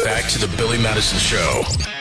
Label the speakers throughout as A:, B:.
A: Back to the Billy Madison Show.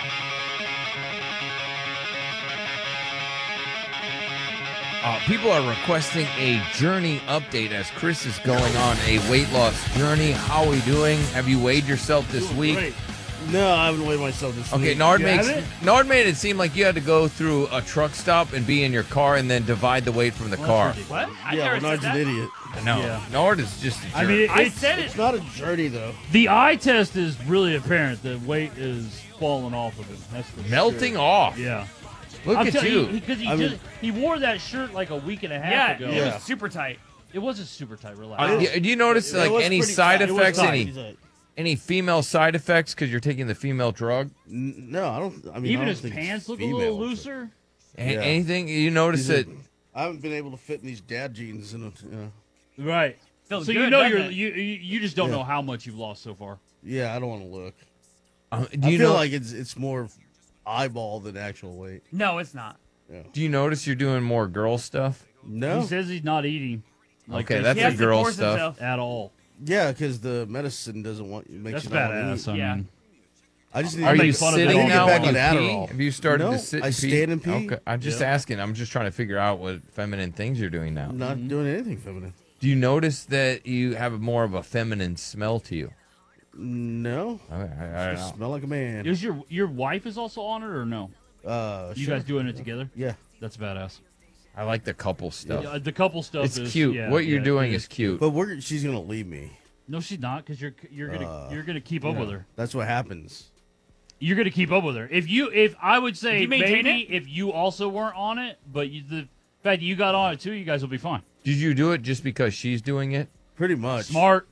B: People are requesting a journey update as Chris is going on a weight loss journey. How are we doing? Have you weighed yourself this week?
C: Great. No, I haven't weighed myself this
B: Okay,
C: week.
B: Nard
C: You haven't?
B: made it seem like you had to go through a truck stop and be in your car and then divide the weight from the car.
D: What? I
C: Yeah,
D: never
C: well,
D: said
C: Nard's
D: that.
C: an idiot.
B: No,
E: Yeah.
B: Nard is just a jerk.
E: I mean,
D: I said
C: It's
D: it.
C: not a journey, though.
E: the eye test is really apparent. The weight is falling off of him. That's for
B: melting
E: sure.
B: off.
E: Yeah.
B: Look
E: I'm
B: at
E: telling
B: you.
E: Because
C: I mean-
E: he wore that shirt like a week and a half
D: Yeah,
E: ago.
D: it
C: Yeah.
D: was super tight.
E: It wasn't super tight. Relax.
B: Do you notice
C: It
B: like
C: was
B: any
C: pretty
B: side
C: tight. It was
B: effects?
C: tight.
B: Any female side effects because you're taking the female drug?
C: No, I don't. I mean,
E: Even
C: I
E: his
C: don't think
E: pants
C: it's
E: look a
C: female,
E: little
C: so-
E: looser.
B: A-
C: Yeah.
B: Anything you notice that?
C: I haven't been able to fit in these dad jeans.
E: Right.
D: Feels
E: So
D: good,
E: you know
D: doesn't it?
E: you just don't
C: Yeah.
E: know how much you've lost so far.
C: Yeah, I don't want to look.
B: Do
C: I
B: you
C: feel
B: know?
C: like it's more eyeball than actual weight.
D: No, it's not.
B: Do you notice you're doing more girl stuff?
C: No.
E: He says he's not eating. Like
B: Okay,
E: this
B: that's
D: He
B: a
D: has to
B: girl
D: force
B: stuff.
D: himself.
E: at all.
C: Yeah, because the medicine doesn't want makes
E: That's
C: you not want
E: badass.
C: to eat.
E: I
D: Yeah.
E: mean,
C: I just need
B: Are
C: to
B: you
C: make
E: fun of it
B: sitting
E: all.
B: now
C: Get
B: when
C: back
B: you
C: on
B: pee?
C: Adderall.
B: Have you started
C: No,
B: to sit?
C: I
B: and
C: stand and pee.
B: Okay, I'm just
E: Yeah.
B: asking. I'm just trying to figure out what feminine things you're doing now.
C: I'm not doing anything feminine.
B: Do you notice that you have more of a feminine smell to you?
C: No,
B: I
C: I
B: don't know.
C: smell like a man.
E: is your wife is also on it or no? You
C: Sure.
E: guys doing it together?
C: Yeah.
E: That's badass.
B: I like the couple stuff.
E: The couple stuff
B: It's
E: is
B: cute.
E: yeah,
B: What you're
E: yeah,
B: doing
E: it
B: is cute.
C: But she's gonna leave me.
E: No, she's not, because you're gonna keep up with her.
C: That's what happens.
E: You're gonna keep up with her. If I would say
D: You maintain
E: maybe
D: it?
E: if you also weren't on it, but the fact that you got on it too, you guys will be fine.
B: Did you do it just because she's doing it?
C: Pretty much.
E: Smart.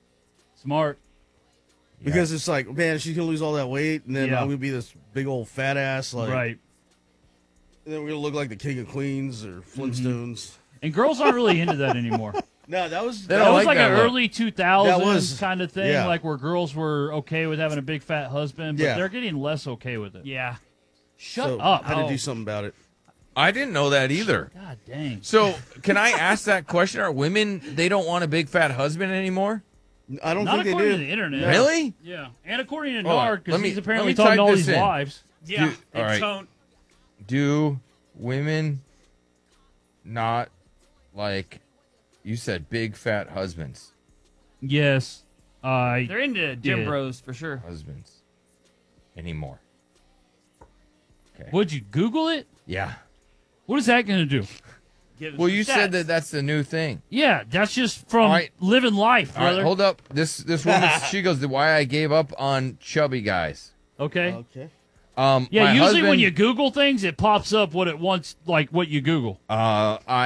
C: Because it's like, man, she's gonna lose all that weight, and then
E: Yeah.
C: I'm gonna be this big old fat ass, like,
E: Right.
C: and then we're gonna look like the King of Queens or Flintstones.
E: And girls aren't really into that anymore.
C: No, that was
B: They
E: That
B: don't
E: was like
B: that
E: an
B: look.
E: early 2000s
C: That was-
E: kind of thing,
C: yeah.
E: like where girls were okay with having a big fat husband, but
C: Yeah.
E: they're getting less okay with it.
D: Yeah.
E: Shut
C: so
E: up.
C: I had to
D: Oh.
C: do something about it.
B: I didn't know that either.
E: God dang.
B: So, can I ask that question? Are women, they don't want a big fat husband anymore?
C: I don't
E: Not
C: think they
E: according
C: do.
E: to the internet.
B: Really?
E: Yeah. And according to
B: Hold on.
E: Nard,
B: Let
E: because
B: me-
E: he's
B: let
E: apparently
B: me
E: talking
B: type
E: to all
B: this
E: these
B: in.
E: wives.
D: Yeah.
B: Dude, all right.
D: Don't.
B: Do women not like, you said big fat husbands?
E: Yes.
D: They're into gym
E: Yeah.
D: bros for sure.
B: Husbands anymore.
E: Would you Google it?
B: Yeah.
E: What is that going to do?
D: Give
B: Well,
D: some
B: you said
D: stats.
B: that that's the new thing.
E: Yeah, that's just from
B: All right.
E: living life,
B: All right,
E: brother.
B: hold up. This woman, she goes, why I gave up on chubby guys.
E: Okay.
C: Okay.
E: Yeah,
B: my
E: usually when
B: husband-
E: you Google things, it pops up what it wants, like what you Google.
B: I